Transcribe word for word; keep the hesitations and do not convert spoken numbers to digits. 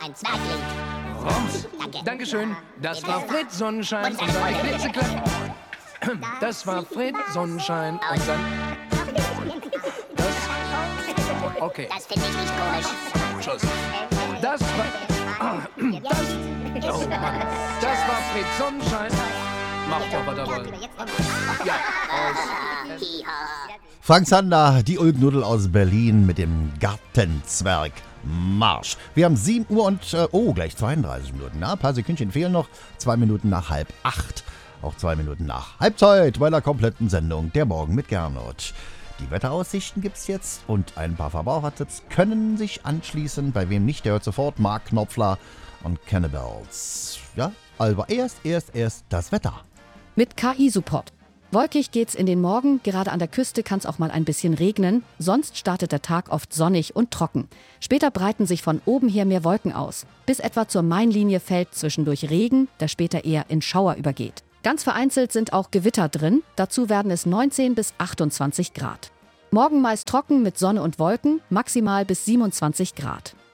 ein Zwergling. Rums. Danke. Dankeschön. Das war Fred Sonnenschein und seine klitzekleinen... Das war Fred Sonnenschein und sein... Das... Okay. Das finde ich nicht komisch. Schluss. Das war... Das... Oh Mann. Das war Fred Sonnenschein. Macht doch was dabei. Ja, aus... Frank Zander, die Ulknudel aus Berlin mit dem Gartenzwerg. Marsch. Wir haben sieben Uhr und, äh, oh, gleich zweiunddreißig Minuten. Na, ein paar Sekündchen fehlen noch. Zwei Minuten nach halb acht. Auch zwei Minuten nach Halbzeit bei der kompletten Sendung Der Morgen mit Gernot. Die Wetteraussichten gibt's jetzt und ein paar Verbrauchertipps können sich anschließen. Bei wem nicht, der hört sofort Mark Knopfler und Cannibals. Ja, aber erst, erst, erst das Wetter. Mit K I-Support. Wolkig geht's in den Morgen, gerade an der Küste kann es auch mal ein bisschen regnen, sonst startet der Tag oft sonnig und trocken. Später breiten sich von oben her mehr Wolken aus. Bis etwa zur Mainlinie fällt zwischendurch Regen, der später eher in Schauer übergeht. Ganz vereinzelt sind auch Gewitter drin, dazu werden es neunzehn bis achtundzwanzig Grad. Morgen meist trocken mit Sonne und Wolken, maximal bis siebenundzwanzig Grad.